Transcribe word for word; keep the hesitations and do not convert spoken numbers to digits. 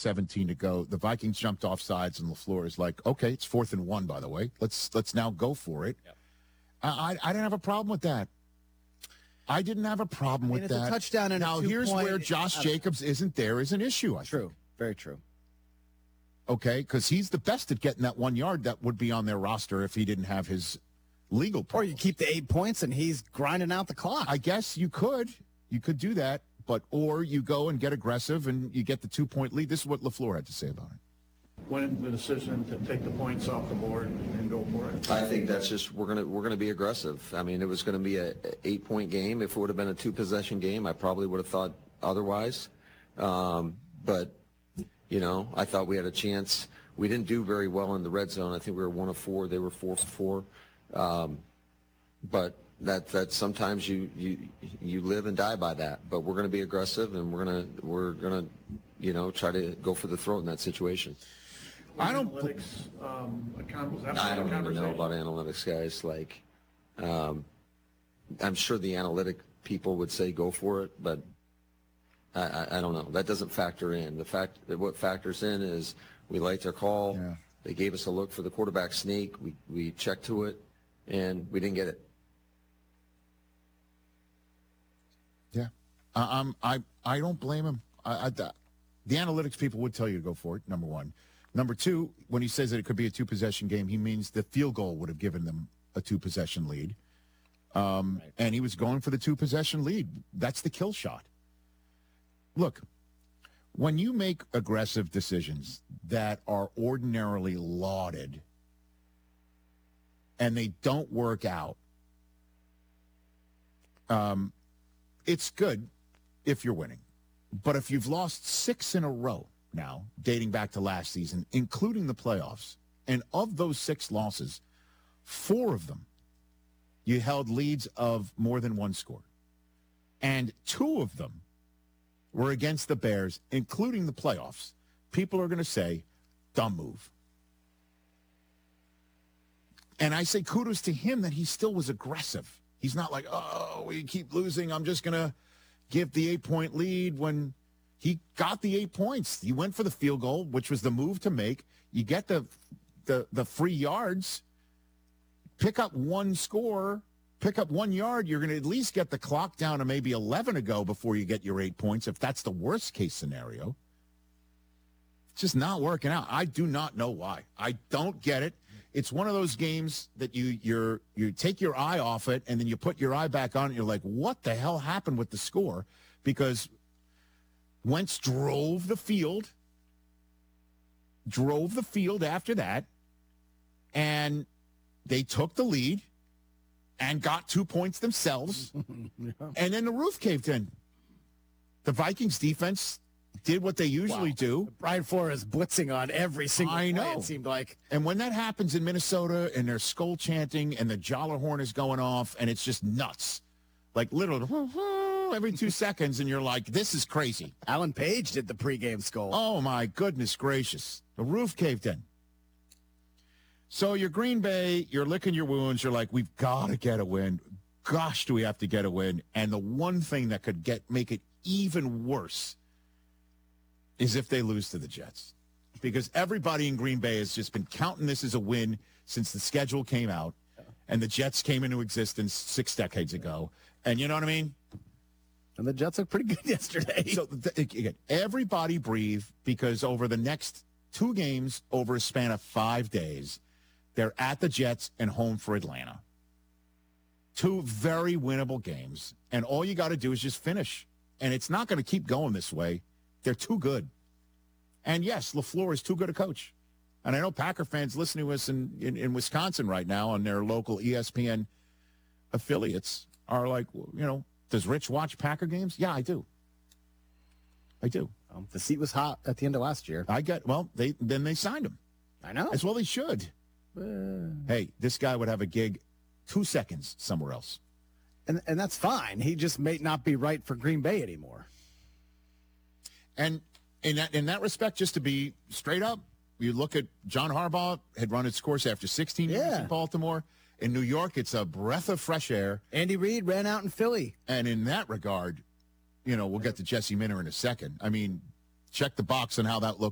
seventeen to go. The Vikings jumped off sides, and LaFleur is like, okay, it's fourth and one, by the way. Let's let's now go for it. Yep. I, I I didn't have a problem with that. I didn't have a problem I mean, with it's that. a touchdown and now a here's two-point, where Josh Jacobs isn't there is an issue. I true, think. Very true. Okay, because he's the best at getting that one yard that would be on their roster if he didn't have his legal problems. Or you keep the eight points and he's grinding out the clock. I guess you could. You could do that. But or you go and get aggressive and you get the two-point lead. This is what LaFleur had to say about it. When the decision to take the points off the board and go for it? I think that's just we're gonna we're gonna be aggressive. I mean, it was going to be a, a eight-point game. If it would have been a two-possession game, I probably would have thought otherwise. Um, but you know, I thought we had a chance. We didn't do very well in the red zone. I think we were one of four. They were four for four. Um, but that that sometimes you you you live and die by that. But we're going to be aggressive, and we're gonna we're gonna you know try to go for the throat in that situation. I don't. Analytics, um, account, was that I don't even know about analytics, guys. Like, um, I'm sure the analytic people would say go for it, but I, I, I don't know. That doesn't factor in. The fact that what factors in is we liked their call. Yeah. They gave us a look for the quarterback sneak. We we checked to it, and we didn't get it. Yeah, uh, um, I I don't blame him. I, I, the analytics people would tell you to go for it. Number one. Number two, when he says that it could be a two-possession game, he means the field goal would have given them a two-possession lead. Um, right. And he was going for the two-possession lead. That's the kill shot. Look, when you make aggressive decisions that are ordinarily lauded and they don't work out, um, it's good if you're winning. But if you've lost six in a row, now, dating back to last season, including the playoffs. And of those six losses, four of them, you held leads of more than one score. And two of them were against the Bears, including the playoffs. People are going to say, dumb move. And I say kudos to him that he still was aggressive. He's not like, oh, we keep losing. I'm just going to give the eight-point lead when... He got the eight points. He went for the field goal, which was the move to make. You get the the the free yards, pick up one score, pick up one yard. You're going to at least get the clock down to maybe eleven to go before you get your eight points, if that's the worst case scenario. It's just not working out. I do not know why. I don't get it. It's one of those games that you you're you take your eye off it and then you put your eye back on it. And you're like, what the hell happened with the score? Because Wentz drove the field, drove the field after that, and they took the lead and got two points themselves, yeah. And then the roof caved in. The Vikings defense did what they usually wow. do. Brian Flores blitzing on every single I play, know. it seemed like. And when that happens in Minnesota and they're skull chanting and the Jollar horn is going off and it's just nuts, like literally every two seconds, and you're like, this is crazy. Alan Page did the pregame skull. Oh, my goodness gracious. The roof caved in. So you're Green Bay, you're licking your wounds. You're like, we've got to get a win. Gosh, do we have to get a win? And the one thing that could get make it even worse is if they lose to the Jets. Because everybody in Green Bay has just been counting this as a win since the schedule came out and the Jets came into existence six decades ago. And you know what I mean? And the Jets looked pretty good yesterday. So th- again, everybody breathe, because over the next two games, over a span of five days, they're at the Jets and home for Atlanta. Two very winnable games. And all you got to do is just finish. And it's not going to keep going this way. They're too good. And yes, LaFleur is too good a coach. And I know Packer fans listening to us in, in, in Wisconsin right now on their local E S P N affiliates are like, you know, does Rich watch Packer games? Yeah, I do. I do. Um, the seat was hot at the end of last year. I get, well, they then they signed him. I know. As well they should. Uh, hey, this guy would have a gig two seconds somewhere else. And and that's fine. He just may not be right for Green Bay anymore. And in that in that respect, just to be straight up, you look at John Harbaugh had run its course after sixteen years yeah. in Baltimore. In New York, it's a breath of fresh air. Andy Reid ran out in Philly. And in that regard, you know, we'll get to Jesse Minter in a second. I mean, check the box on how that looks